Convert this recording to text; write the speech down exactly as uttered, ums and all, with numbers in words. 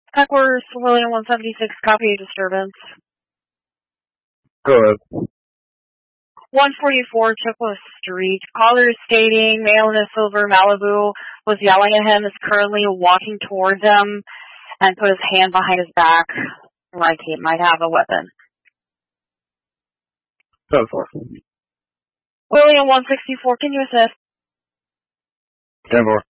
Heckworth, William one seventy-six, copy disturbance. Go ahead. one forty-four Chippewa Street. Caller is stating male in a silver Malibu was yelling at him, is currently walking towards him, and put his hand behind his back like he might have a weapon. ten four. William one sixty-four, can you assist? ten four.